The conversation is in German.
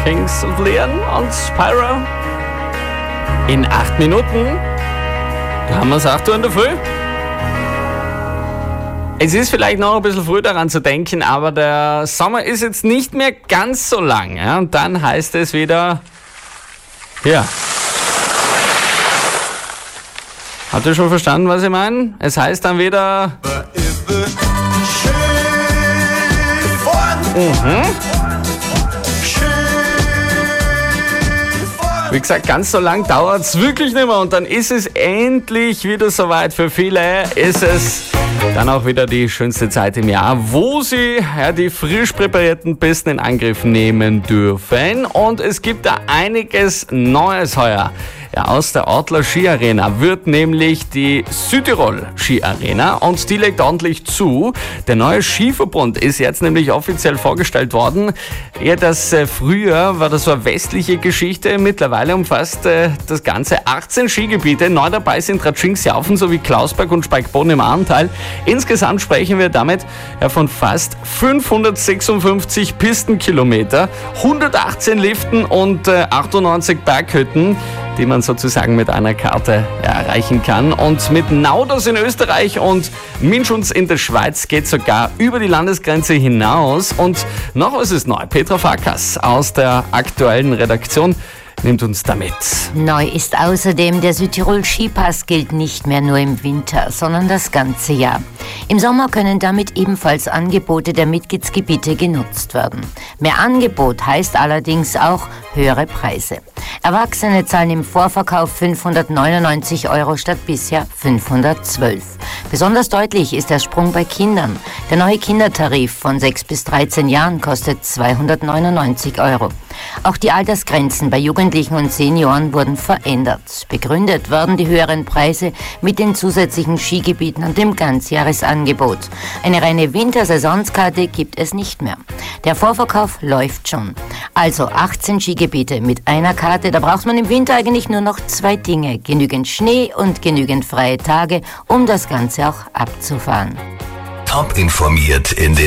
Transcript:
Kings of Leon und Spyro. In 8 Minuten. Da haben wir es 8 Uhr in der Früh. Es ist vielleicht noch ein bisschen früh daran zu denken, aber der Sommer ist jetzt nicht mehr ganz so lang. Ja? Und dann heißt es wieder... Ja. Habt ihr schon verstanden, was ich meine? Es heißt dann wieder... Wie gesagt, ganz so lang dauert es wirklich nicht mehr und dann ist es endlich wieder soweit. Für viele ist es dann auch wieder die schönste Zeit im Jahr, wo sie die frisch präparierten Pisten in Angriff nehmen dürfen. Und es gibt da einiges Neues heuer. Ja, aus der Ortler Skiarena wird nämlich die Südtirol Skiarena und die legt ordentlich zu. Der neue Skiverbund ist jetzt nämlich offiziell vorgestellt worden. Ja, das früher war das so eine westliche Geschichte. Mittlerweile umfasst das Ganze 18 Skigebiete. Neu dabei sind Ratschinksjaufen sowie Klausberg und Speikboden im Ahrntal. Insgesamt sprechen wir damit von fast 556 Pistenkilometer, 118 Liften und 98 Berghütten, die man sozusagen mit einer Karte erreichen kann. Und mit Nauders in Österreich und Minschunz in der Schweiz geht sogar über die Landesgrenze hinaus. Und noch was ist neu. Petra Farkas aus der aktuellen Redaktion nimmt uns damit. Neu ist außerdem, der Südtirol Skipass gilt nicht mehr nur im Winter, sondern das ganze Jahr. Im Sommer können damit ebenfalls Angebote der Mitgliedsgebiete genutzt werden. Mehr Angebot heißt allerdings auch höhere Preise. Erwachsene zahlen im Vorverkauf 599 € statt bisher 512. Besonders deutlich ist der Sprung bei Kindern. Der neue Kindertarif von 6 bis 13 Jahren kostet 299 €. Auch die Altersgrenzen bei Jugendlichen und Senioren wurden verändert. Begründet werden die höheren Preise mit den zusätzlichen Skigebieten und dem Ganzjahresangebot. Eine reine Wintersaisonkarte gibt es nicht mehr. Der Vorverkauf läuft schon. Also 18 Skigebiete mit einer Karte, da braucht man im Winter eigentlich nur noch 2 Dinge. Genügend Schnee und genügend freie Tage, um das Ganze auch abzufahren. Top informiert in den